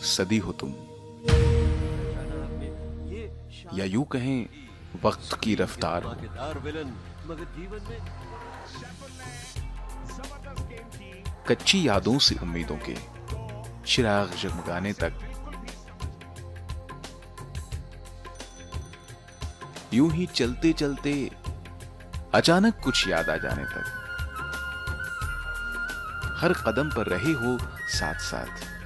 सदी हो तुम, या यूं कहें वक्त की रफ्तार हो। कच्ची यादों से उम्मीदों के चिराग जगमगाने तक, यूं ही चलते चलते अचानक कुछ याद आ जाने तक, हर कदम पर रहे हो साथ साथ।